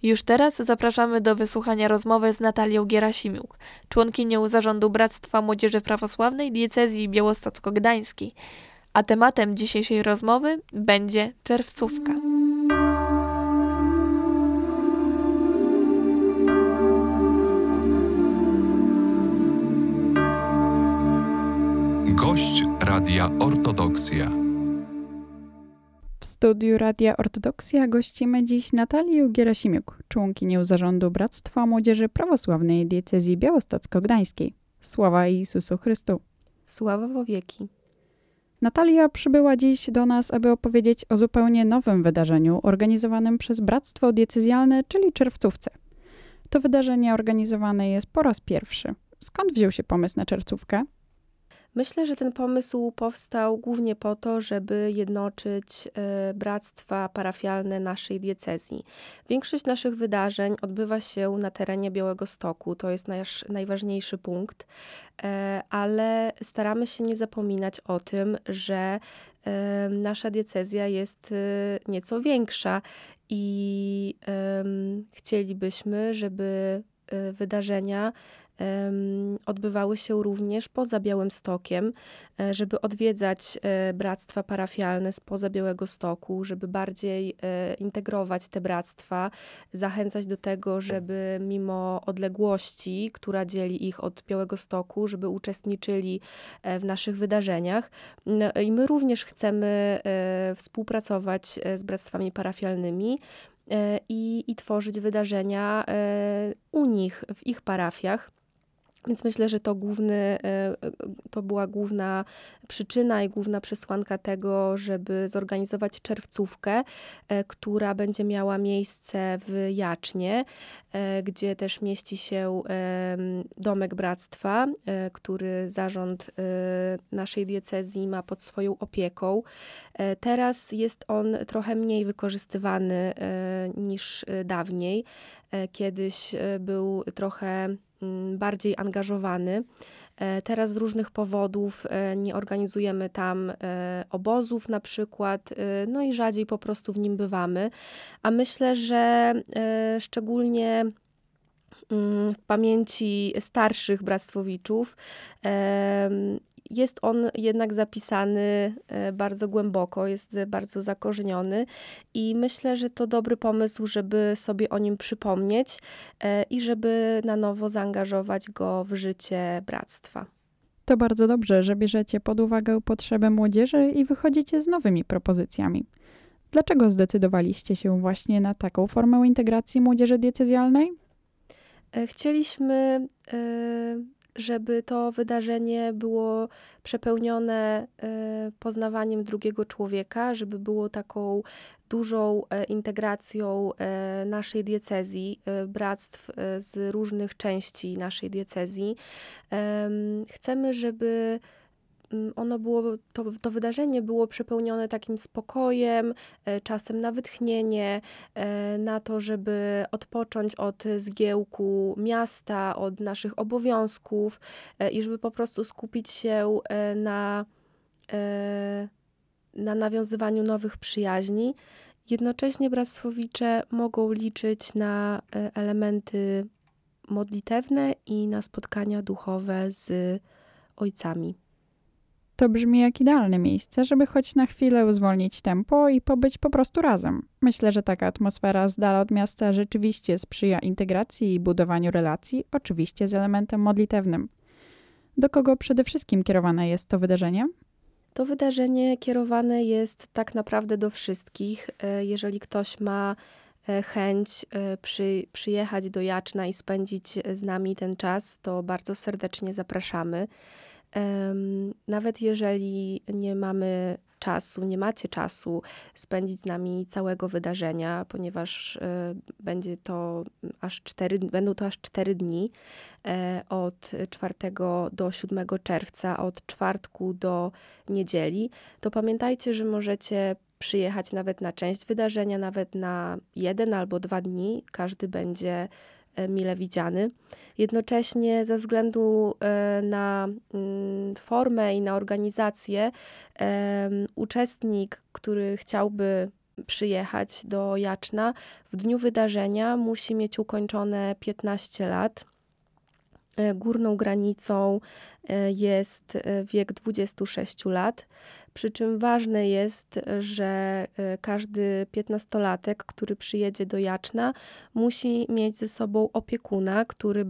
Już teraz zapraszamy do wysłuchania rozmowy z Natalią Gierasimiuk, członkinią Zarządu Bractwa Młodzieży Prawosławnej Diecezji Białostocko-Gdańskiej. A tematem dzisiejszej rozmowy będzie czerwcówka. Gość Radia Ortodoksja. W studiu Radia Ortodoksja gościmy dziś Natalię Gierasimiuk, członkinię Zarządu Bractwa Młodzieży Prawosławnej Diecezji Białostocko-Gdańskiej. Sława Jezusu Chrystu. Sława wo wieki. Natalia przybyła dziś do nas, aby opowiedzieć o zupełnie nowym wydarzeniu organizowanym przez Bractwo Diecezjalne, czyli czerwcówce. To wydarzenie organizowane jest po raz pierwszy. Skąd wziął się pomysł na czerwcówkę? Myślę, że ten pomysł powstał głównie po to, żeby jednoczyć bractwa parafialne naszej diecezji. Większość naszych wydarzeń odbywa się na terenie Białegostoku, to jest nasz najważniejszy punkt, ale staramy się nie zapominać o tym, że nasza diecezja jest nieco większa i chcielibyśmy, żeby wydarzenia odbywały się również poza Białymstokiem, żeby odwiedzać bractwa parafialne spoza Białegostoku, żeby bardziej integrować te bractwa, zachęcać do tego, żeby mimo odległości, która dzieli ich od Białegostoku, żeby uczestniczyli w naszych wydarzeniach. No, i my również chcemy współpracować z bractwami parafialnymi i tworzyć wydarzenia u nich, w ich parafiach. Więc myślę, że to była główna przyczyna i główna przesłanka tego, żeby zorganizować czerwcówkę, która będzie miała miejsce w Jacznie, gdzie też mieści się domek bractwa, który zarząd naszej diecezji ma pod swoją opieką. Teraz jest on trochę mniej wykorzystywany niż dawniej. Kiedyś był trochę bardziej angażowany. Teraz z różnych powodów nie organizujemy tam obozów na przykład, no i rzadziej po prostu w nim bywamy. A myślę, że szczególnie w pamięci starszych bractwowiczów jest on jednak zapisany bardzo głęboko, jest bardzo zakorzeniony i myślę, że to dobry pomysł, żeby sobie o nim przypomnieć i żeby na nowo zaangażować go w życie bractwa. To bardzo dobrze, że bierzecie pod uwagę potrzeby młodzieży i wychodzicie z nowymi propozycjami. Dlaczego zdecydowaliście się właśnie na taką formę integracji młodzieży diecezjalnej? Chcieliśmy, żeby to wydarzenie było przepełnione poznawaniem drugiego człowieka, żeby było taką dużą integracją naszej diecezji, bractw z różnych części naszej diecezji. Chcemy, żeby to wydarzenie było przepełnione takim spokojem, czasem na wytchnienie, na to, żeby odpocząć od zgiełku miasta, od naszych obowiązków i żeby po prostu skupić się na nawiązywaniu nowych przyjaźni. Jednocześnie bractwowicze mogą liczyć na elementy modlitewne i na spotkania duchowe z ojcami. To brzmi jak idealne miejsce, żeby choć na chwilę zwolnić tempo i pobyć po prostu razem. Myślę, że taka atmosfera z dala od miasta rzeczywiście sprzyja integracji i budowaniu relacji, oczywiście z elementem modlitewnym. Do kogo przede wszystkim kierowane jest to wydarzenie? To wydarzenie kierowane jest tak naprawdę do wszystkich. Jeżeli ktoś ma chęć przyjechać do Jaczna i spędzić z nami ten czas, to bardzo serdecznie zapraszamy. Nawet jeżeli nie macie czasu spędzić z nami całego wydarzenia, ponieważ będą to aż 4 dni, od 4 do 7 czerwca, od czwartku do niedzieli, to pamiętajcie, że możecie przyjechać nawet na część wydarzenia, nawet na 1 albo 2 dni. Każdy będzie mile widziany. Jednocześnie ze względu na formę i na organizację uczestnik, który chciałby przyjechać do Jaczna, w dniu wydarzenia musi mieć ukończone 15 lat. Górną granicą jest wiek 26 lat, przy czym ważne jest, że każdy 15-latek, który przyjedzie do Jaczna, musi mieć ze sobą opiekuna,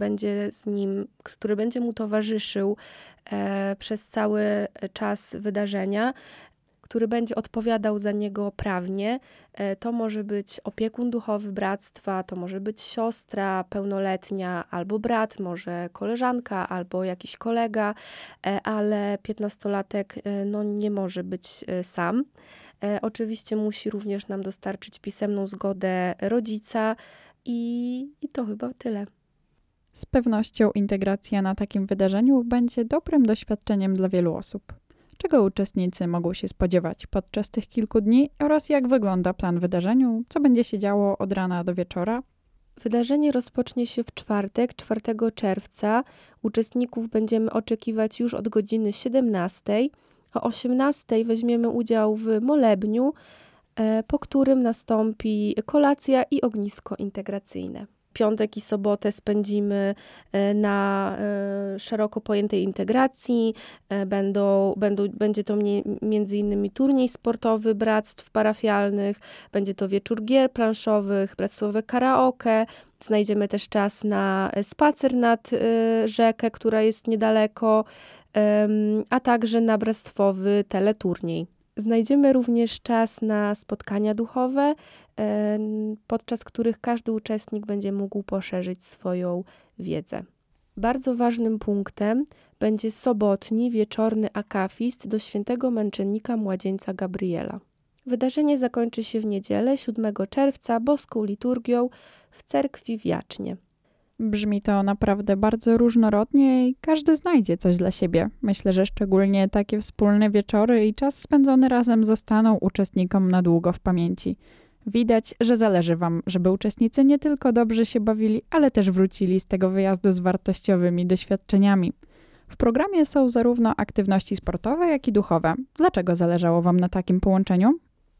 który będzie mu towarzyszył przez cały czas wydarzenia, który będzie odpowiadał za niego prawnie. To może być opiekun duchowy bractwa, to może być siostra pełnoletnia, albo brat, może koleżanka, albo jakiś kolega, ale 15-latek nie może być sam. Oczywiście musi również nam dostarczyć pisemną zgodę rodzica i to chyba tyle. Z pewnością integracja na takim wydarzeniu będzie dobrym doświadczeniem dla wielu osób. Czego uczestnicy mogą się spodziewać podczas tych kilku dni oraz jak wygląda plan wydarzeniu, co będzie się działo od rana do wieczora? Wydarzenie rozpocznie się w czwartek, 4 czerwca. Uczestników będziemy oczekiwać już od godziny 17. O 18 weźmiemy udział w molebniu, po którym nastąpi kolacja i ognisko integracyjne. Piątek i sobotę spędzimy na szeroko pojętej integracji. Będzie to między innymi turniej sportowy bractw parafialnych, będzie to wieczór gier planszowych, bractwowe karaoke. Znajdziemy też czas na spacer nad rzekę, która jest niedaleko, a także na bractwowy teleturniej. Znajdziemy również czas na spotkania duchowe, podczas których każdy uczestnik będzie mógł poszerzyć swoją wiedzę. Bardzo ważnym punktem będzie sobotni wieczorny akafist do świętego męczennika młodzieńca Gabriela. Wydarzenie zakończy się w niedzielę 7 czerwca boską liturgią w cerkwi w Jacznie. Brzmi to naprawdę bardzo różnorodnie i każdy znajdzie coś dla siebie. Myślę, że szczególnie takie wspólne wieczory i czas spędzony razem zostaną uczestnikom na długo w pamięci. Widać, że zależy Wam, żeby uczestnicy nie tylko dobrze się bawili, ale też wrócili z tego wyjazdu z wartościowymi doświadczeniami. W programie są zarówno aktywności sportowe, jak i duchowe. Dlaczego zależało Wam na takim połączeniu?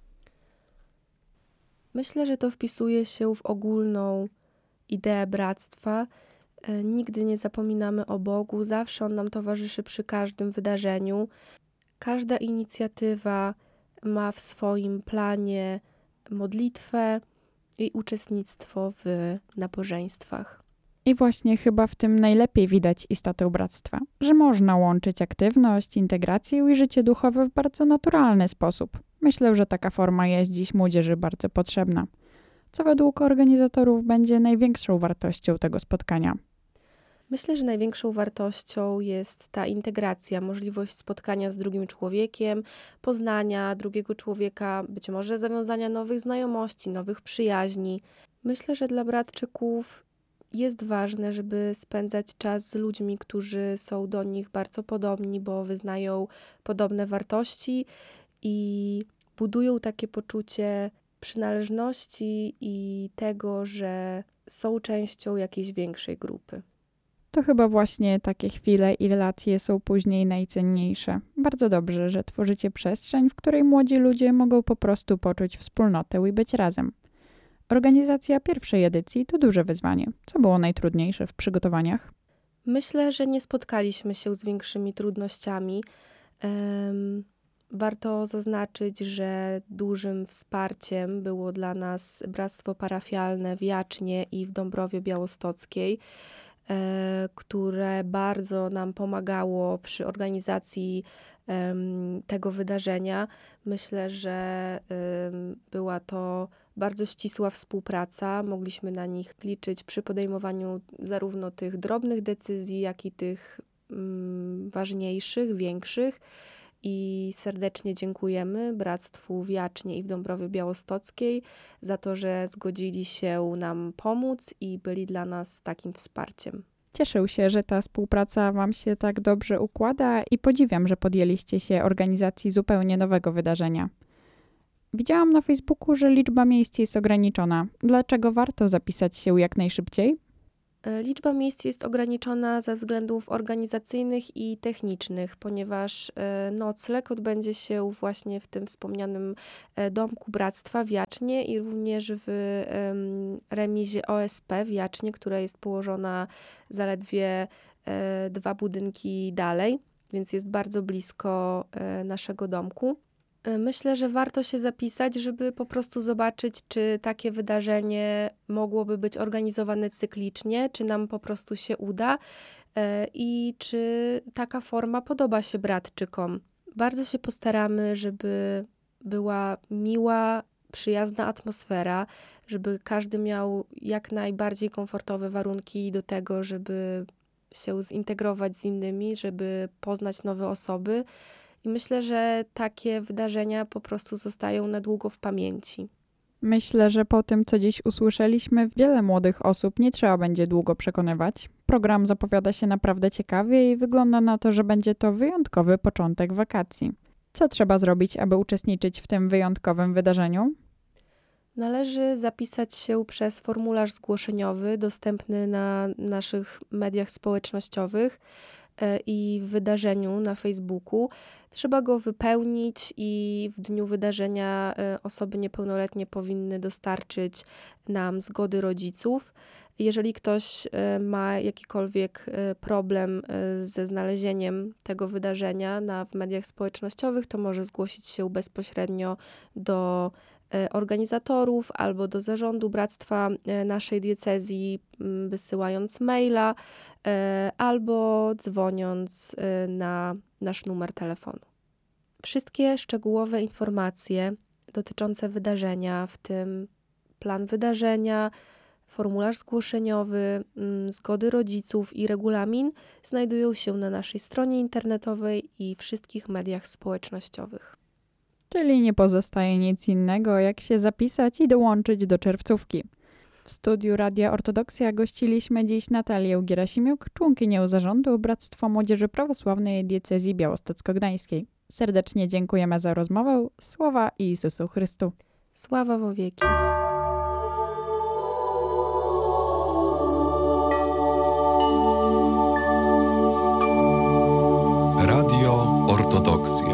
Myślę, że to wpisuje się w ogólną ideę bractwa. Nigdy nie zapominamy o Bogu, zawsze On nam towarzyszy przy każdym wydarzeniu. Każda inicjatywa ma w swoim planie modlitwę i uczestnictwo w nabożeństwach. I właśnie chyba w tym najlepiej widać istotę bractwa, że można łączyć aktywność, integrację i życie duchowe w bardzo naturalny sposób. Myślę, że taka forma jest dziś młodzieży bardzo potrzebna. Co według organizatorów będzie największą wartością tego spotkania? Myślę, że największą wartością jest ta integracja, możliwość spotkania z drugim człowiekiem, poznania drugiego człowieka, być może zawiązania nowych znajomości, nowych przyjaźni. Myślę, że dla bratczyków jest ważne, żeby spędzać czas z ludźmi, którzy są do nich bardzo podobni, bo wyznają podobne wartości i budują takie poczucie przynależności i tego, że są częścią jakiejś większej grupy. To chyba właśnie takie chwile i relacje są później najcenniejsze. Bardzo dobrze, że tworzycie przestrzeń, w której młodzi ludzie mogą po prostu poczuć wspólnotę i być razem. Organizacja pierwszej edycji to duże wyzwanie. Co było najtrudniejsze w przygotowaniach? Myślę, że nie spotkaliśmy się z większymi trudnościami. Warto zaznaczyć, że dużym wsparciem było dla nas bractwo parafialne w Jacznie i w Dąbrowie Białostockiej, które bardzo nam pomagało przy organizacji tego wydarzenia. Myślę, że była to bardzo ścisła współpraca. Mogliśmy na nich liczyć przy podejmowaniu zarówno tych drobnych decyzji, jak i tych ważniejszych, większych. I serdecznie dziękujemy Bractwu w Jacznie i w Dąbrowie Białostockiej za to, że zgodzili się nam pomóc i byli dla nas takim wsparciem. Cieszę się, że ta współpraca Wam się tak dobrze układa i podziwiam, że podjęliście się organizacji zupełnie nowego wydarzenia. Widziałam na Facebooku, że liczba miejsc jest ograniczona. Dlaczego warto zapisać się jak najszybciej? Liczba miejsc jest ograniczona ze względów organizacyjnych i technicznych, ponieważ nocleg odbędzie się właśnie w tym wspomnianym Domku Bractwa w Jacznie i również w remizie OSP w Jacznie, która jest położona zaledwie 2 budynki dalej, więc jest bardzo blisko naszego domku. Myślę, że warto się zapisać, żeby po prostu zobaczyć, czy takie wydarzenie mogłoby być organizowane cyklicznie, czy nam po prostu się uda i czy taka forma podoba się Bratczykom. Bardzo się postaramy, żeby była miła, przyjazna atmosfera, żeby każdy miał jak najbardziej komfortowe warunki do tego, żeby się zintegrować z innymi, żeby poznać nowe osoby. I myślę, że takie wydarzenia po prostu zostają na długo w pamięci. Myślę, że po tym, co dziś usłyszeliśmy, wiele młodych osób nie trzeba będzie długo przekonywać. Program zapowiada się naprawdę ciekawie i wygląda na to, że będzie to wyjątkowy początek wakacji. Co trzeba zrobić, aby uczestniczyć w tym wyjątkowym wydarzeniu? Należy zapisać się przez formularz zgłoszeniowy dostępny na naszych mediach społecznościowych i w wydarzeniu na Facebooku. Trzeba go wypełnić i w dniu wydarzenia osoby niepełnoletnie powinny dostarczyć nam zgody rodziców. Jeżeli ktoś ma jakikolwiek problem ze znalezieniem tego wydarzenia w mediach społecznościowych, to może zgłosić się bezpośrednio do organizatorów albo do zarządu bractwa naszej diecezji, wysyłając maila albo dzwoniąc na nasz numer telefonu. Wszystkie szczegółowe informacje dotyczące wydarzenia, w tym plan wydarzenia, formularz zgłoszeniowy, zgody rodziców i regulamin znajdują się na naszej stronie internetowej i wszystkich mediach społecznościowych. Czyli nie pozostaje nic innego, jak się zapisać i dołączyć do czerwcówki. W studiu Radia Ortodoksja gościliśmy dziś Natalię Gierasimiuk, członkinię zarządu Bractwa Młodzieży Prawosławnej Diecezji Białostocko-Gdańskiej. Serdecznie dziękujemy za rozmowę. Sława Jezusu Chrystu. Sława wo wieki. Radio Ortodoksja.